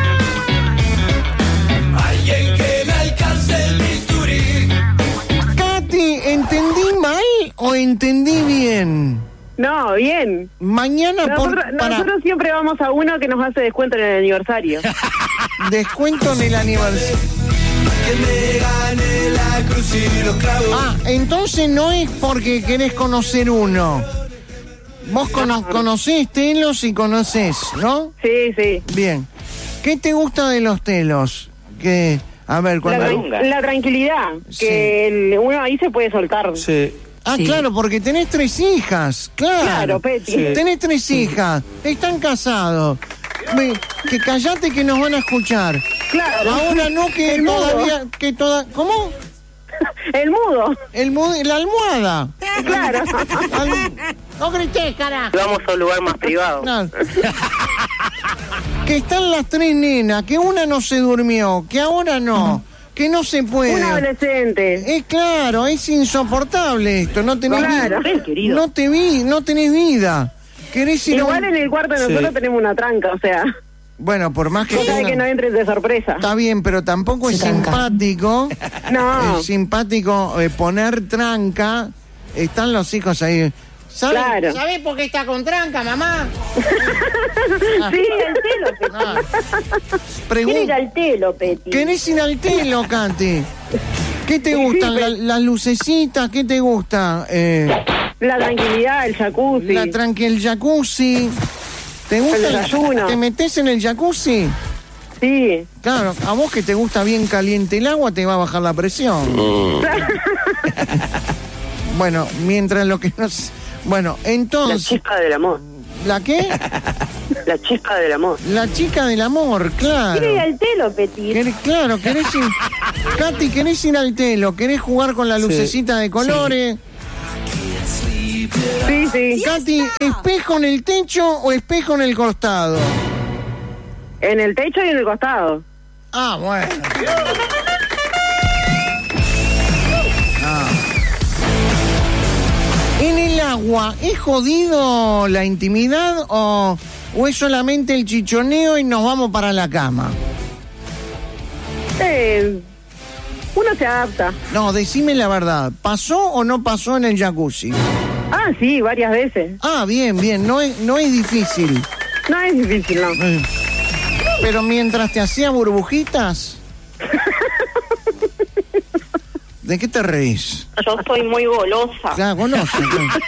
C: Alguien que me alcance el bisturí.
A: Katy, ¿entendí mal o entendí bien?
B: No, bien.
A: Mañana por,
B: Nosotros,
A: para
B: nosotros siempre vamos a uno que nos hace descuento en el aniversario.
A: descuento en el aniversario.
C: Que me gane la cruz y los clavos.
A: Ah, entonces no es porque querés conocer uno. Vos cono- conocés telos y conocés, ¿no?
B: Sí, sí.
A: Bien. ¿Qué te gusta de los telos? Que, a ver,
B: La,
A: cuando...
B: tran- la tranquilidad,
A: Sí.
B: que el- uno ahí se puede soltar.
F: Sí.
A: Ah,
H: Sí.
A: claro, porque tenés tres hijas, claro.
B: Claro, Peti.
F: Sí.
A: Tenés tres hijas, están casados. Ve, que callate que nos van a escuchar.
B: Claro.
A: Ahora no que
B: El mudo.
A: todavía, que toda... ¿Cómo?
B: El mudo.
A: El mu- la almohada.
B: Claro.
A: Al- No grites, carajo.
G: Vamos a un lugar más privado.
A: No. Que están las tres nenas, que una no se durmió, que ahora no, que no se
B: Un
A: puede.
B: adolescente.
A: Es claro, es insoportable esto, no tenés
B: Claro.
A: vi-
B: Ven, querido.
A: no te vi, no tenés vida. Querés ir a
B: Igual
A: un-
B: en el cuarto de nosotros
F: Sí.
B: tenemos una tranca, o sea,
A: Bueno, por más que
B: cosa de
A: tenga-
B: que no entres de sorpresa.
A: está bien, pero tampoco es
H: Se tranca.
A: simpático.
B: No.
A: Es simpático eh, poner tranca. Están los hijos ahí. ¿Sabes
B: Claro.
A: ¿Sabés por qué está con tranca, mamá?
B: Sí, el telo, Peti.
A: Ah.
B: Quiero ir
A: Pregun-
B: al telo, Peti.
A: ¿Querés ir al telo, Katy? ¿Qué te
B: Sí,
A: gustan?
B: sí,
A: La-
B: pero-
A: ¿Las lucecitas? ¿Qué te gusta? Eh,
B: La tranquilidad, el jacuzzi.
A: la tranqui, el jacuzzi. ¿Te gusta?
B: El desayuno.
A: ¿Te metes en el jacuzzi?
B: Sí.
A: Claro, a vos que te gusta bien caliente el agua, te va a bajar la presión. Bueno, mientras lo que nos... Bueno,
B: La
A: entonces...
B: chispa del amor.
A: ¿La qué?
B: La chispa del amor.
A: La chica del amor, claro.
B: Quiere ir al telo, Petit.
A: Querés- claro, querés ir... Katy, querés ir al telo, querés jugar con la lucecita de colores.
B: Sí, sí.
A: Katy, ¿espejo en el techo o espejo en el costado?
B: En el techo y en el costado.
A: Ah, bueno. Ah. ¿En el agua es jodido la intimidad o, o es solamente el chichoneo y nos vamos para la cama?
B: Eh, uno se adapta.
A: No, decime la verdad. ¿Pasó o no pasó en el jacuzzi?
B: Ah, sí, varias veces.
A: Ah, bien, bien. No es, no es difícil.
B: No es difícil, no.
A: Eh. Pero mientras te hacía burbujitas... ¿De qué te reís?
B: Yo soy muy golosa.
A: Ya, golosa.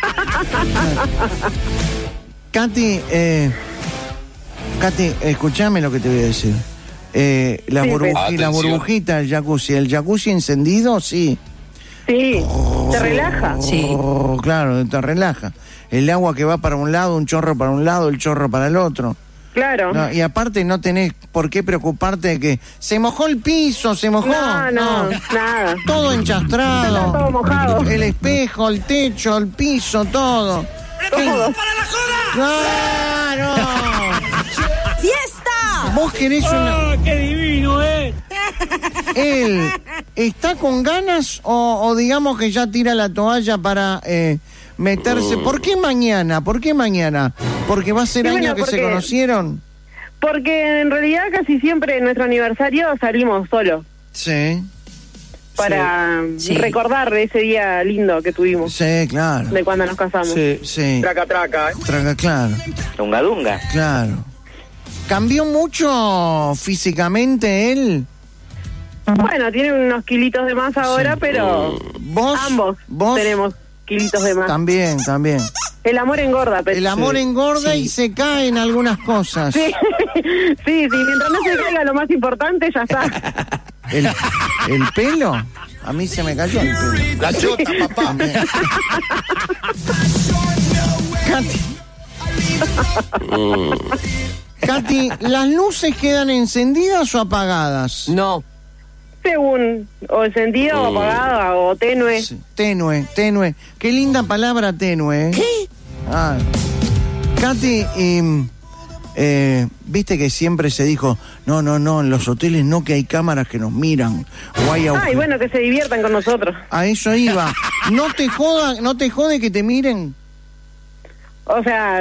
A: Katy, eh, Katy, escúchame lo que te voy a decir. Eh, la,
B: Sí,
A: burbuji-
I: pues.
A: la
I: Atención.
A: burbujita del jacuzzi, ¿el jacuzzi encendido? Sí.
B: Sí, te relaja.
E: Sí.
A: Oh, claro, te relaja. El agua que va para un lado, un chorro para un lado, el chorro para el otro.
B: Claro.
A: No, y aparte no tenés por qué preocuparte de que se mojó el piso, se mojó.
B: No, no, nada.
A: Todo enchastrado.
B: Está todo mojado.
A: El espejo, el techo, el piso, todo.
B: Todo.
A: ¡Claro!
E: ¡Fiesta!
A: Vos querés una...
F: ¡Qué divino, eh!
A: ¿Él está con ganas o, o digamos que ya tira la toalla para eh, meterse? ¿Por qué mañana? ¿Por qué mañana? ¿Porque va a ser
B: Y
A: año
B: bueno,
A: que se
B: porque-
A: conocieron?
B: Porque en realidad casi siempre en nuestro aniversario salimos solos.
A: Sí.
B: Para
E: Sí.
B: recordar ese día lindo que tuvimos.
A: Sí, claro.
B: De cuando nos casamos.
F: Sí.
A: Sí.
G: Traca, traca.
A: Traga, claro,
G: Dunga, dunga.
A: claro. ¿Cambió mucho físicamente él?
B: Bueno, tiene unos kilitos de más ahora, pero
A: ¿Vos?
B: ambos
A: ¿Vos?
B: tenemos kilitos de más.
A: También, también.
B: El amor engorda, pero...
A: El amor engorda y se cae en algunas cosas.
B: Sí, sí, sí, mientras no se caiga lo más importante, ya está.
A: ¿El, el pelo? A mí se me cayó el pelo.
I: La chota, papá.
A: Katy. Katy, ¿las luces quedan encendidas o apagadas?
E: No.
B: Según, o encendido, o apagado, o tenue.
A: Sí, tenue, tenue. Qué linda palabra tenue, ¿eh? ¿Qué? Ah. Katy, y, eh, viste que siempre se dijo, no, no, no, en los hoteles no, que hay cámaras que nos miran. O hay
B: Ay,
A: agujeros.
B: bueno, que se diviertan con nosotros.
A: A eso iba. No te joda, no te jode que te miren.
B: O sea,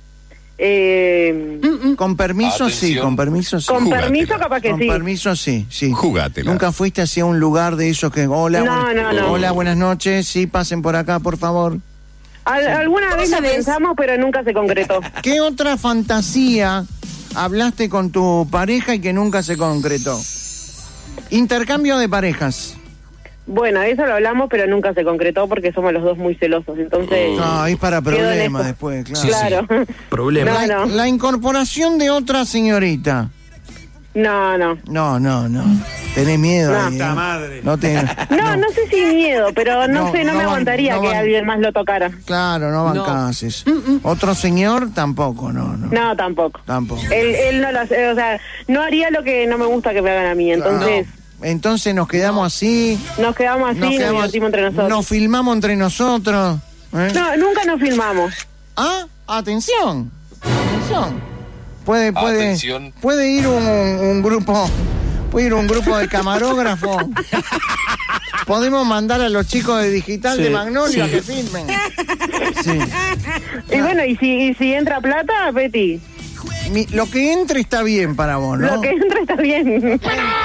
B: eh,
A: Con permiso, sí,
I: Atención.
A: con permiso, sí.
B: con
I: Jugátela.
B: permiso capaz que
A: Con
B: sí.
A: permiso, sí, sí.
I: Jugátela.
A: ¿Nunca fuiste hacia un lugar de esos que, hola,
B: No,
A: buenas,
B: no, no.
A: hola, buenas noches, sí, pasen por acá, por favor?
B: Al- alguna vez lo
E: ¿Sabes?
B: pensamos, pero nunca se concretó.
A: ¿Qué otra fantasía hablaste con tu pareja y que nunca se concretó? Intercambio de parejas.
B: Bueno, eso lo hablamos, pero nunca se concretó porque somos los dos muy celosos. Entonces,
A: No, es para
B: quedó en
A: problemas
B: eso.
A: después, claro.
B: Claro.
F: Problema.
B: No,
A: La,
B: no.
A: la incorporación de otra señorita.
B: No, no.
A: No, no, no. ¿Tenés miedo?
B: No.
A: ahí,
F: Puta
A: eh?
F: madre.
A: No te...
B: No, no sé si miedo, pero no,
A: No,
B: sé, no,
A: no
B: me
A: van-
B: aguantaría
A: no
B: que
A: van-
B: alguien más lo tocara.
A: Claro, no
E: No.
A: bancás eso. Otro señor tampoco, no, no.
B: No, tampoco.
A: Tampoco.
B: Él, él no lo hace, o sea, no haría lo que no me gusta que me hagan a mí. Entonces,
A: Entonces nos quedamos así.
B: nos quedamos así,
A: Nos
B: nos,
A: quedamos,
B: divertimos entre nosotros.
A: nos filmamos entre nosotros. ¿eh?
B: No, nunca nos filmamos.
A: Ah, atención. Atención. Puede, puede,
I: Atención.
A: puede ir un, un grupo, puede ir un grupo de camarógrafos. Podemos mandar a los chicos de Digital
F: Sí,
A: de Magnolia
F: sí.
A: que filmen. Sí.
B: Y bueno, y si, y si entra plata, Betty,
A: Mi- lo que entre está bien para vos, ¿no?
B: lo que entra está bien.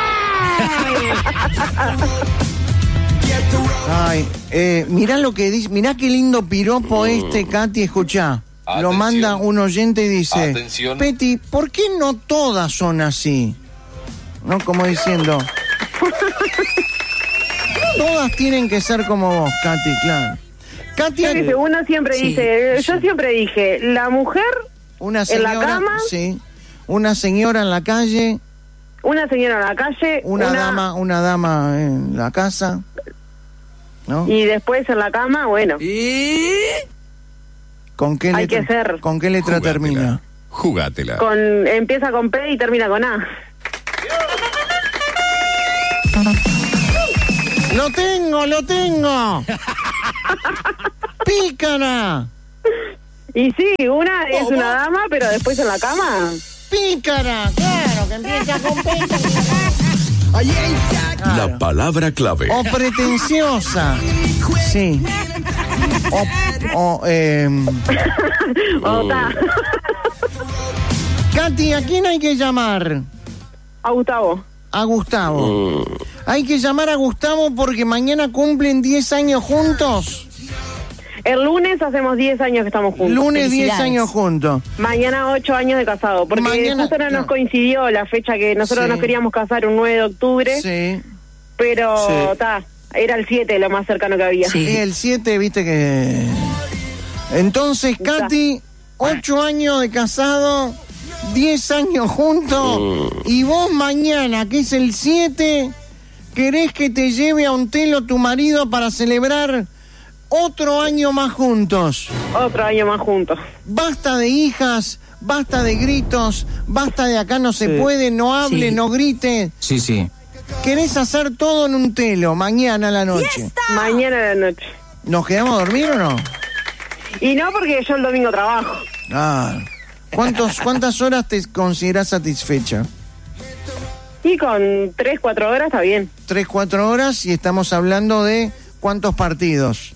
A: Ay, eh, mirá lo que dice, mirá qué lindo piropo este, Katy, escuchá. Lo
I: Atención.
A: manda un oyente y dice,
I: Atención.
A: Peti, ¿por qué no todas son así? ¿No? Como diciendo, todas tienen que ser como vos, Katy, claro. Katy,
B: Yo dice, uno siempre
E: Sí,
B: dice, yo siempre dije, la mujer
A: una
B: ¿en la
A: señora,
B: cama?
A: sí, una señora en la calle,
B: Una señora en la calle.
A: Una, una dama, una dama en la casa, ¿no?
B: Y después en la cama, bueno.
E: ¿Y?
A: ¿Con qué
B: Hay
A: letra,
B: que ser.
A: ¿Con qué letra
I: Jugátela.
A: termina?
I: Jugátela.
B: Con, empieza con P y termina con A.
A: ¡Lo tengo, lo tengo! ¡Pícara!
B: Y sí, una es una dama, pero después en la cama.
A: ¡Pícara! Claro, que empieza con pícara.
C: La palabra clave.
A: O pretenciosa. Sí. O, o eh,
B: Otra.
A: Katy, ¿a quién hay que llamar?
B: A Gustavo.
A: A Gustavo. Hay que llamar a Gustavo porque mañana cumplen diez años juntos.
B: El lunes hacemos diez años que estamos juntos.
A: Lunes diez años juntos.
B: Mañana ocho años de casado. Porque
A: Mañana,
B: justo no nos
A: no.
B: coincidió la fecha que nosotros
A: Sí.
B: nos queríamos casar un nueve de octubre.
A: Sí.
B: Pero,
F: Sí.
B: ta, era el siete lo más cercano que había.
A: Y el siete, viste que... Entonces, Katy, ocho años de casado, diez años juntos, y vos mañana, que es el siete, querés que te lleve a un telo tu marido para celebrar otro año más juntos.
B: Otro año más juntos.
A: Basta de hijas, basta de gritos, basta de acá no se
F: Sí.
A: puede, no hable,
E: Sí.
A: no grite.
E: Sí, sí.
A: Querés hacer todo en un telo, mañana a la noche.
B: Mañana a la noche.
A: ¿Nos quedamos a dormir o no?
B: Y no porque yo el domingo trabajo.
A: Ah, ¿cuántos, ¿cuántas horas te considerás satisfecha?
B: Y con tres, cuatro horas está bien.
A: Tres, cuatro horas y estamos hablando de cuántos partidos.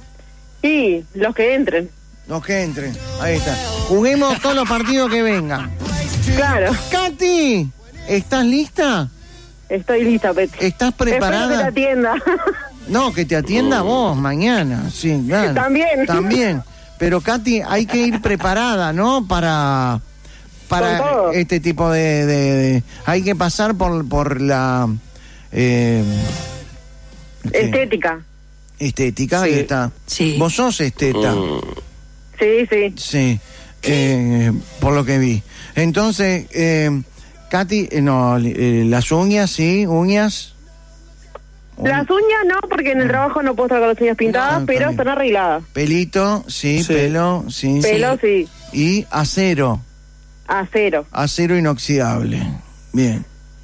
B: Y los que entren.
A: Los que entren. Ahí está. Juguemos todos los partidos que vengan.
B: Claro.
A: Katy, ¿estás lista?
B: Estoy lista, Peti.
A: ¿Estás
B: Espero que
A: preparada?
B: te atienda.
A: No, que te atienda vos mañana. Sí, claro.
B: También.
A: También. Pero Katy, hay que ir preparada, ¿no? Para para
B: Con todo.
A: este tipo de, de- de- hay que pasar por por la eh, ¿qué?
B: Estética.
A: Estética, ahí
F: Sí.
A: está.
E: Sí.
A: Vos sos esteta.
B: Sí, sí.
A: Sí. Eh, por lo que vi. Entonces, eh, Katy, eh, no, eh, las uñas, sí, uñas.
B: Las uñas no, porque en el trabajo no puedo estar con las uñas pintadas,
A: No,
B: pero
A: también.
B: están arregladas.
A: Pelito, sí,
F: Sí.
A: pelo, sí.
B: Pelo, sí.
A: Y acero,
B: Acero.
A: acero inoxidable. Bien.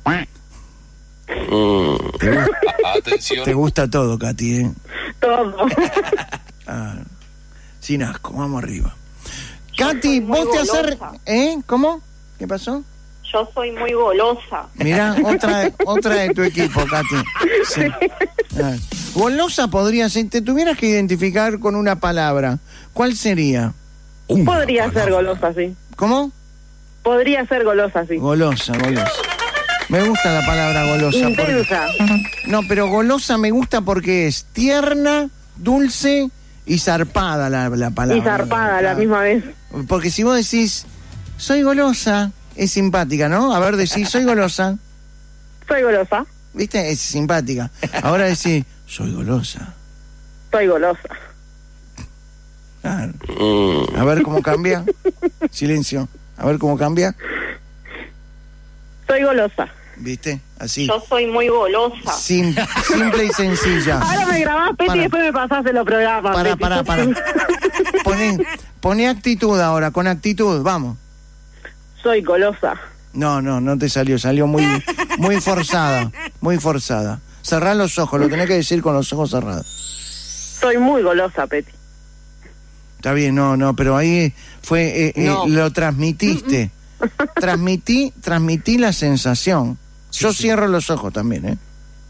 A: ¿Te, gu-
I: Atención.
A: te gusta todo, Katy, ¿eh?
B: Todo.
A: Ah, sin asco, vamos arriba. Katy,
B: soy muy
A: vos te hacer...
B: golosa.
A: ¿Eh? ¿Cómo? ¿Qué pasó?
B: Yo soy muy golosa.
A: Mirá, otra, de- otra de tu equipo, Katy. Sí. Ah. Golosa podría ser, te tuvieras que identificar con una palabra, ¿cuál sería?
B: Podría ser golosa, sí.
A: ¿Cómo?
B: Podría ser golosa, sí.
A: Golosa, golosa. Me gusta la palabra golosa. porque-
B: Intensa.
A: No, pero golosa me gusta porque es tierna, dulce y zarpada la, la palabra.
B: Y zarpada a la
A: Claro.
B: misma vez.
A: Porque si vos decís, soy golosa, es simpática, ¿no? A ver, decís, soy golosa,
B: Soy golosa.
A: ¿viste? Es simpática. Ahora decís, soy golosa.
B: Soy golosa.
A: Claro. A ver cómo cambia. Silencio. A ver cómo cambia.
B: Soy golosa.
A: ¿Viste? Así.
B: Yo soy muy golosa.
A: Sim- simple y sencilla.
B: Ahora me grabás, Peti,
A: Para.
B: y después me pasás en los programas.
A: Para,
B: Peti.
A: para, para. Poné, poné actitud ahora, con actitud, vamos.
B: Soy golosa.
A: No, no, no te salió, salió muy, muy forzada, muy forzada. Cerrá los ojos, lo tenés que decir con los ojos cerrados.
B: Soy muy golosa, Peti.
A: Está bien, no, no, pero ahí fue, eh, eh,
E: No.
A: lo transmitiste. Transmití, transmití la sensación. Yo cierro los ojos también, ¿eh?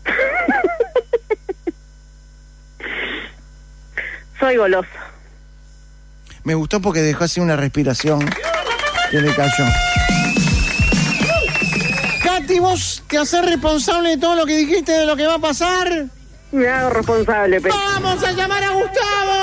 B: Soy golosa.
A: Me gustó porque dejó así una respiración que le cayó. Katy, vos te haces responsable de todo lo que dijiste, de lo que va a pasar.
B: Me hago responsable, Peti.
A: ¡Vamos a llamar a Gustavo!